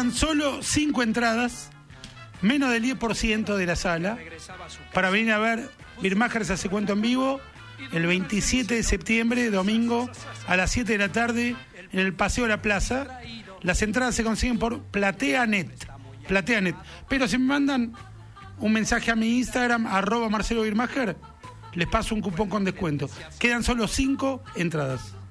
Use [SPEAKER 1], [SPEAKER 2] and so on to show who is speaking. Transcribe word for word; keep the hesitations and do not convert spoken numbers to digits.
[SPEAKER 1] Quedan solo cinco entradas, menos del diez por ciento de la sala, para venir a ver Birmachers Hace Cuento en vivo el veintisiete de septiembre, domingo, a las siete de la tarde, en el Paseo de la Plaza. Las entradas se consiguen por PlateaNet. PlateaNet. Pero si me mandan un mensaje a mi Instagram, arroba Marcelo Birmacher, les paso un cupón con descuento. Quedan solo cinco entradas.